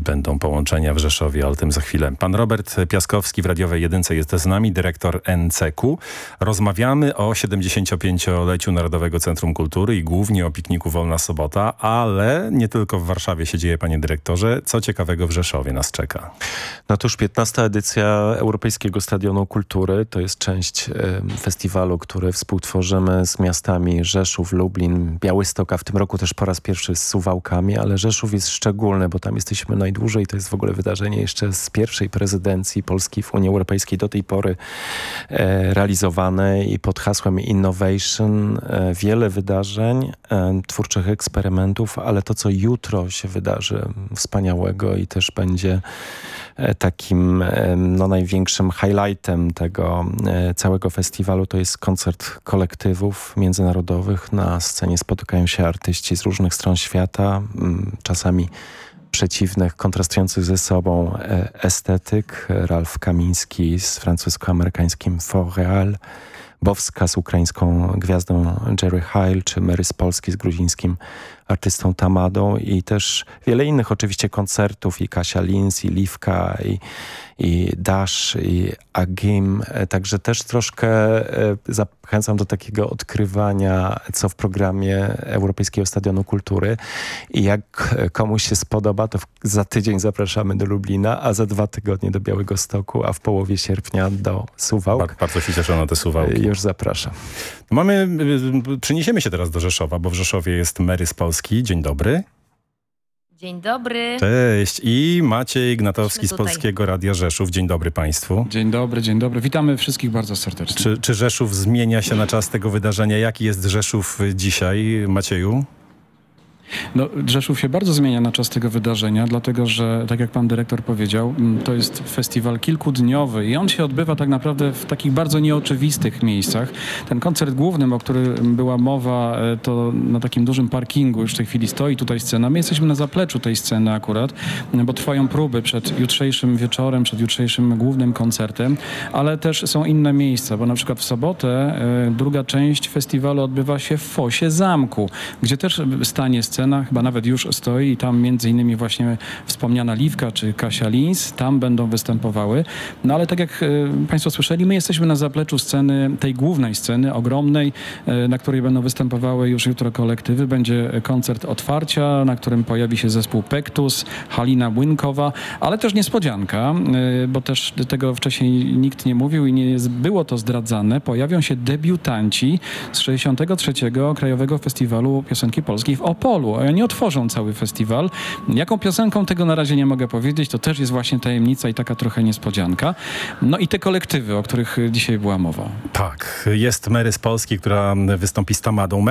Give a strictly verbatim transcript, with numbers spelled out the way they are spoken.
będą połączenia w Rzeszowie, ale o tym za chwilę. Pan Robert Piaskowski w radiowej jedynce jest z nami, dyrektor N C Q. Rozmawiamy o siedemdziesięciopięcioleciu Narodowego Centrum Kultury i głównie o pikniku Wolna Sobota, ale nie tylko w Warszawie się dzieje, panie dyrektorze. Co ciekawego w Rzeszowie nas czeka? No to już piętnasta edycja Europejskiego Stadionu Kultury. To jest część y, festiwalu, który współtworzymy z miastami Rzeszów, Lublin, Białystok, a w tym roku też po raz pierwszy z Suwałkami, ale Rzeszów jest szczególny, bo tam jesteśmy najdłużej. To jest w ogóle wydarzenie jeszcze z pierwszej prezydencji Polski w Unii Europejskiej do tej pory e, realizowane i pod hasłem Innovation. E, wiele wydarzeń, e, twórczych eksperymentów, ale to, co jutro się wydarzy wspaniałego i też będzie e, takim e, no, największym highlightem tego e, całego festiwalu, to jest koncert kolektywów międzynarodowych. Na scenie spotykają się artyści z różnych stron świata, m, czasami przeciwnych, kontrastujących ze sobą e, estetyk. Ralf Kamiński z francusko-amerykańskim Fort Real, Bowska z ukraińską gwiazdą Jerry Heil, czy Mary z Polski z gruzińskim artystą Tamadą i też wiele innych oczywiście koncertów, i Kasia Lins, i Liwka, i, i Dash, i Agim. Także też troszkę zachęcam do takiego odkrywania, co w programie Europejskiego Stadionu Kultury. I jak komuś się spodoba, to za tydzień zapraszamy do Lublina, a za dwa tygodnie do Białegostoku, a w połowie sierpnia do Suwałk. Bardzo się cieszę na te Suwałki. Już zapraszam. Mamy, przeniesiemy się teraz do Rzeszowa, bo w Rzeszowie jest Mary z Polski. Dzień dobry. Dzień dobry. Cześć. I Maciej Gnatowski z Polskiego Radia Rzeszów. Dzień dobry państwu. Dzień dobry, dzień dobry. Witamy wszystkich bardzo serdecznie. Czy, czy Rzeszów zmienia się na czas tego wydarzenia? Jaki jest Rzeszów dzisiaj, Macieju? No, Rzeszów się bardzo zmienia na czas tego wydarzenia, dlatego że, tak jak pan dyrektor powiedział, to jest festiwal kilkudniowy i on się odbywa tak naprawdę w takich bardzo nieoczywistych miejscach. Ten koncert główny, o którym była mowa, to na takim dużym parkingu już w tej chwili stoi tutaj scena. My jesteśmy na zapleczu tej sceny akurat, bo trwają próby przed jutrzejszym wieczorem, przed jutrzejszym głównym koncertem, ale też są inne miejsca, bo na przykład w sobotę druga część festiwalu odbywa się w fosie zamku, gdzie też stanie scena. Chyba nawet już stoi i tam między innymi właśnie wspomniana Liwka czy Kasia Lins tam będą występowały. No ale tak jak y, państwo słyszeli, my jesteśmy na zapleczu sceny, tej głównej sceny, ogromnej, y, na której będą występowały już jutro kolektywy. Będzie koncert otwarcia, na którym pojawi się zespół Pektus, Halina Błynkowa, ale też niespodzianka, y, bo też tego wcześniej nikt nie mówił i nie było to zdradzane. Pojawią się debiutanci z sześćdziesiątego trzeciego Krajowego Festiwalu Piosenki Polskiej w Opolu. Oni otworzą cały festiwal. Jaką piosenką, tego na razie nie mogę powiedzieć. To też jest właśnie tajemnica i taka trochę niespodzianka. No i te kolektywy, o których dzisiaj była mowa. Tak, jest Mary z Polski, która wystąpi z Tamadą.